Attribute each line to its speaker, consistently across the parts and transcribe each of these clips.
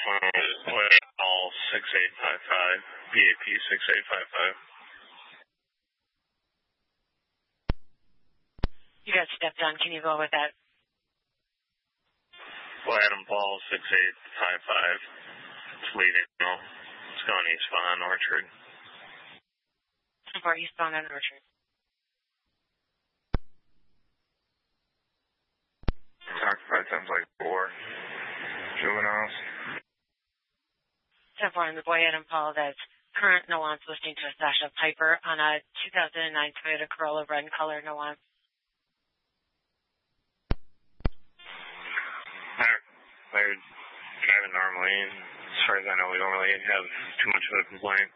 Speaker 1: All 6855, PAP 6855.
Speaker 2: You got stepped on. Can you go with that?
Speaker 1: Adam Paul 6855. It's leaving. It's going eastbound Orchard.
Speaker 2: So far eastbound on Orchard.
Speaker 1: Occupied sounds like 4 juveniles.
Speaker 2: So far on the boy Adam Paul, that's current nuance listing to a Sasha Piper on a 2009 Toyota Corolla red in color nuance.
Speaker 1: They're driving normally, and as far as I know, we don't really have too much of a complaint.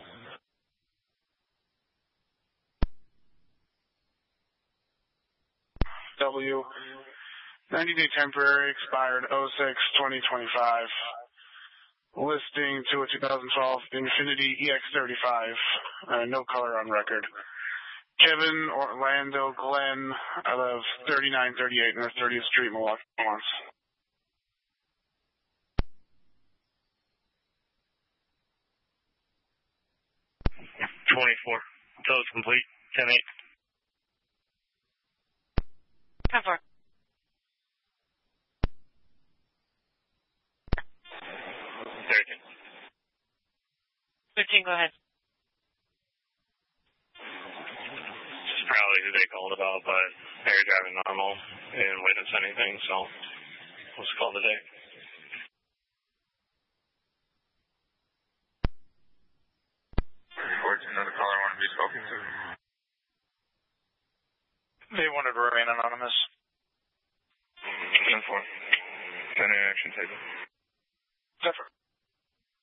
Speaker 3: W. 90-day temporary expired 06-2025. Listing to a 2012 Infiniti EX35. No color on record. Kevin Orlando Glenn out of 3938 North 30th Street, Milwaukee, Wisconsin.
Speaker 1: 24. Until it's complete. 10-8.
Speaker 2: 10-4.
Speaker 1: 13.
Speaker 2: 15, go ahead.
Speaker 1: It's probably who they called about, but they were driving normal. They didn't witness anything, so let's call it a day. Another caller want to be spoken to?
Speaker 3: They wanted to remain anonymous.
Speaker 1: 10-4. 10 action taken.